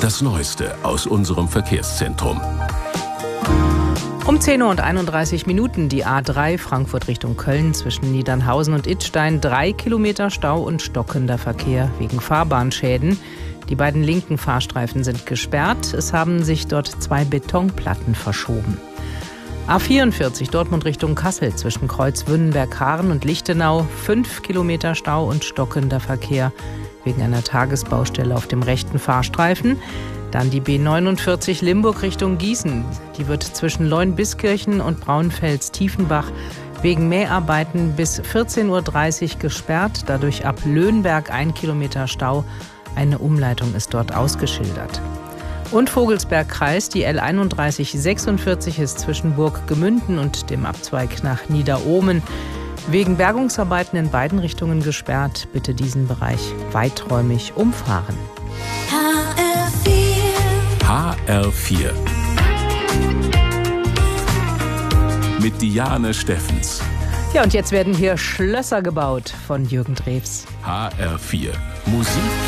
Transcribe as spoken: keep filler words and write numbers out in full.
Das Neueste aus unserem Verkehrszentrum. Um zehn Uhr und einunddreißig Minuten die A drei Frankfurt Richtung Köln zwischen Niedernhausen und Idstein. Drei Kilometer Stau und stockender Verkehr wegen Fahrbahnschäden. Die beiden linken Fahrstreifen sind gesperrt. Es haben sich dort zwei Betonplatten verschoben. A vierundvierzig Dortmund Richtung Kassel zwischen Kreuz Wünnenberg-Haaren und Lichtenau. Fünf Kilometer Stau und stockender Verkehr wegen einer Tagesbaustelle auf dem rechten Fahrstreifen. Dann die B neunundvierzig Limburg Richtung Gießen. Die wird zwischen Leunbiskirchen und Braunfels-Tiefenbach wegen Mäharbeiten bis vierzehn Uhr dreißig gesperrt. Dadurch ab Löhnberg ein Kilometer Stau. Eine Umleitung ist dort ausgeschildert. Und Vogelsbergkreis, die L einunddreißig sechsundvierzig ist zwischen Burggemünden und dem Abzweig nach Niederohmen wegen Bergungsarbeiten in beiden Richtungen gesperrt. Bitte diesen Bereich weiträumig umfahren. H R vier mit Diane Steffens. Ja, und jetzt werden hier Schlösser gebaut von Jürgen Drews. H R vier Musik